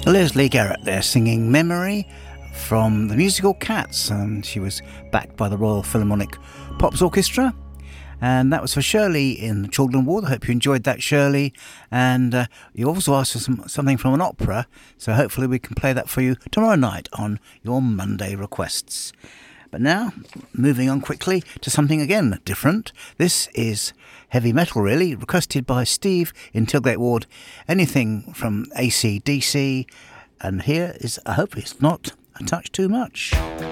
Leslie Garrett there singing Memory from the musical Cats. She was backed by the Royal Philharmonic Pops Orchestra. And that was for Shirley in the Children Ward. I hope you enjoyed that, Shirley. And you also asked for something from an opera, so hopefully we can play that for you tomorrow night on your Monday requests. But now, moving on quickly to something again different. This is heavy metal, really, requested by Steve in Tilgate Ward. Anything from AC/DC. And here is, I hope it's not a touch too much.